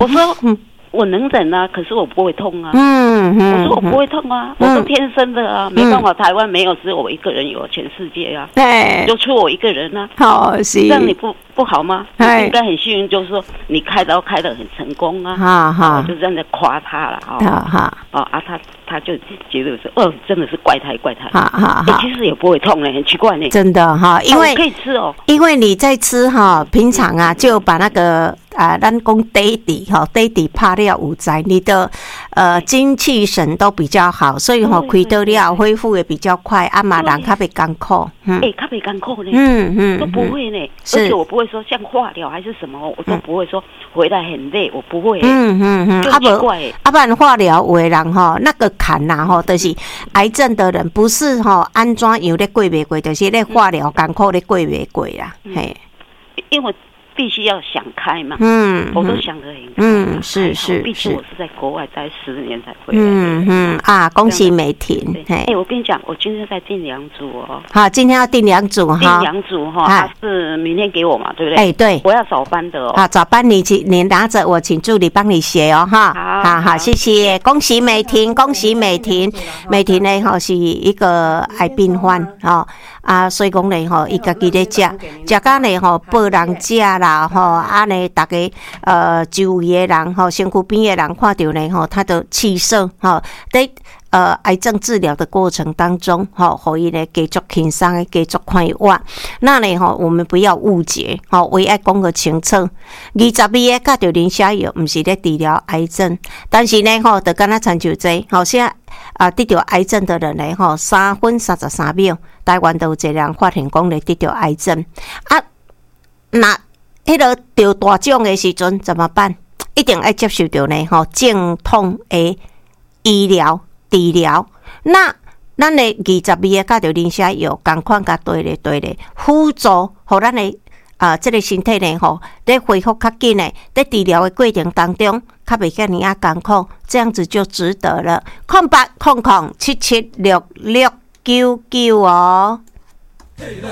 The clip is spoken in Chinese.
我说我能忍啊，可是我不会痛啊。我说我不会痛啊，我说天生的啊，没办法，台湾没有，只有我一个人有，全世界啊，就出我一个人啊。 好，是这样你不好吗？你应该很幸运，就是说你开刀开得很成功啊。就这样在夸他了他就觉得说，真的是怪胎。其实也不会痛呢，很奇怪呢。 真的哈，因为可以吃哦， 因为你在吃哈，平常啊就把那个咱讲底底拍了有在，你的精气神都比较好，所以开刀了恢复也比较快，嘛人较袂艰苦。 较袂艰苦呢。都不会呢，而且我不会说像化疗还是什么，我都不会说回来很累，我不会。就奇怪。 不然化疗有的人那个坎呐就是癌症的人，不是安怎样咧过袂过，就是咧化疗艰苦咧过袂过啦。 因为必须要想开嘛，我都想得很开，是，毕竟我是在国外待10年才回来， 恭喜美婷， 我跟你讲，我今天在订2组哦， 好，今天要订2组哈， 订2组哈，他是明天给我嘛，对不对？ 对， 我要早班的哦， 好，早班你拿着，我请助理帮你写哦，哈，好，谢谢，恭喜美婷，美婷呢是一个癌病患所以讲呢伊家己咧食到呢报人食啦呢大家周围的人身躯边的人看到呢他的气色在癌症治疗的过程当中可以呢继续轻松继续快活。那呢我们不要误解我要讲个清楚，22个甲着林小友不是咧治疗癌症，但是呢就敢若亲像这现在得到癌症的人呢3分33秒台湾都有一个人发现讲咧得到癌症那迄个得大奖的时阵怎么办？一定要接受到呢正统的医疗治疗。那咱的22个甲着林小友同款甲对咧辅助互咱的这个身体呢在恢复较紧的，在治疗的过程当中较袂遐尔艰苦，这样子就值得了。0800776699哦。